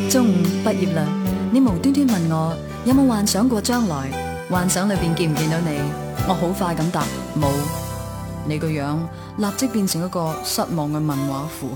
中午畢業啦，你無端端問我有冇幻想過將來，幻想裏邊見唔見到你？我好快咁答冇，你個樣立即變成一個失望嘅問畫符。